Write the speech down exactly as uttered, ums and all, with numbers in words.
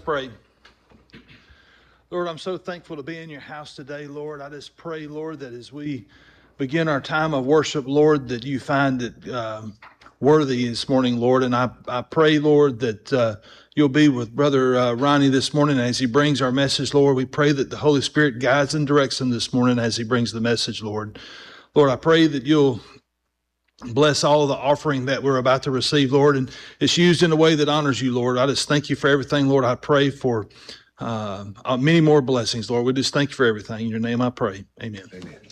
pray. Lord, I'm so thankful to be in your house today, Lord. I just pray, Lord, that as we begin our time of worship, Lord, that you find it um, worthy this morning, Lord. And I, I pray, Lord, that uh, you'll be with Brother uh, Ronnie this morning as he brings our message, Lord. We pray that the Holy Spirit guides and directs him this morning as he brings the message, Lord. Lord, I pray that you'll bless all of the offering that we're about to receive, Lord, and it's used in a way that honors you, Lord. I just thank you for everything, Lord. I pray for uh, uh, many more blessings, Lord. We just thank you for everything. In your name I pray. Amen. Amen.